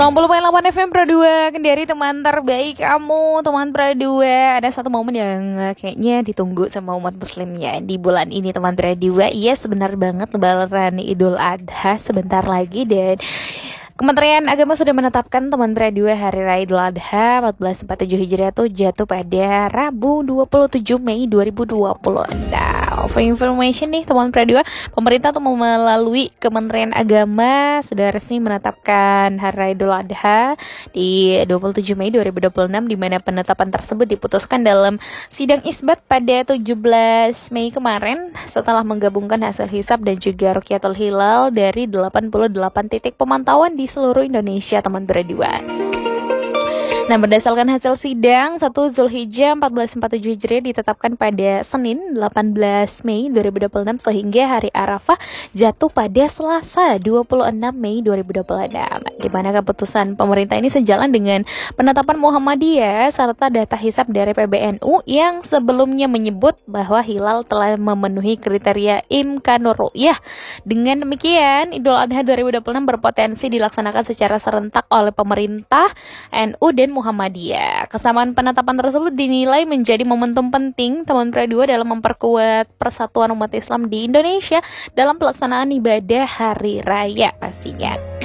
60,8 FM Pro 2 Kendari, teman terbaik kamu, teman Pro 2. Ada satu momen yang kayaknya ditunggu sama umat muslim ya di bulan ini, teman Pro 2. Iya, sebenar banget lebaran Idul Adha sebentar lagi, dan Kementerian Agama sudah menetapkan teman Pro 2 Hari Raya Idul Adha 1447 Hijriah itu jatuh pada Rabu 27 Mei 2020. Nah, for information nih teman Pro 2, pemerintah tuh melalui Kementerian Agama sudah resmi menetapkan Hari Raya Idul Adha di 27 Mei 2026, di mana penetapan tersebut diputuskan dalam sidang isbat pada 17 Mei kemarin setelah menggabungkan hasil hisab dan juga Rukyatul Hilal dari 88 titik pemantauan di seluruh Indonesia, teman berdua. Nah, berdasarkan hasil sidang, 1 Zulhijjah 1447 Hijriah ditetapkan pada Senin 18 Mei 2026 sehingga hari Arafah jatuh pada Selasa 26 Mei 2026. Di mana keputusan pemerintah ini sejalan dengan penetapan Muhammadiyah serta data hisab dari PBNU yang sebelumnya menyebut bahwa hilal telah memenuhi kriteria imkanur ru'yah. Dengan demikian, Idul Adha 2026 berpotensi dilaksanakan secara serentak oleh pemerintah, NU, dan Muhammadiyah. Kesamaan penetapan tersebut dinilai menjadi momentum penting teman Pro 2 dalam memperkuat persatuan umat Islam di Indonesia dalam pelaksanaan ibadah hari raya pastinya.